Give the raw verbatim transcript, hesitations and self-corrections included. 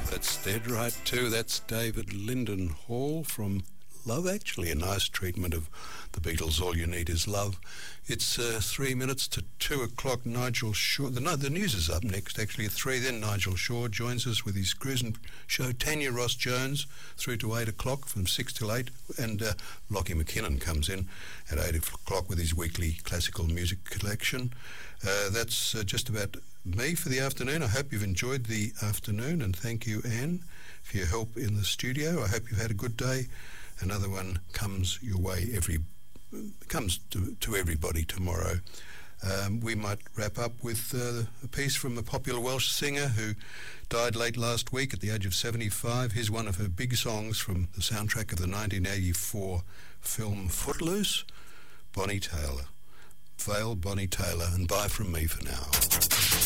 That's dead right too. That's David Lyndon Hall from Love Actually, a nice treatment of the Beatles' All You Need Is Love. It's uh, three minutes to two o'clock. Nigel Shaw, the, no, the news is up next actually at three. Then Nigel Shaw joins us with his cruising show. Tanya Ross Jones through to eight o'clock from six till eight, and uh, Lockie McKinnon comes in at eight o'clock with his weekly classical music collection. Uh, that's uh, just about me for the afternoon. I hope you've enjoyed the afternoon, and thank you, Anne, for your help in the studio. I hope you've had a good day. Another one comes your way every comes to, to everybody tomorrow. Um, we might wrap up with uh, a piece from a popular Welsh singer who died late last week at the age of seventy-five. Here's one of her big songs from the soundtrack of the nineteen eighty-four film Footloose, Bonnie Tyler. Vale, Bonnie Tyler, and bye from me for now.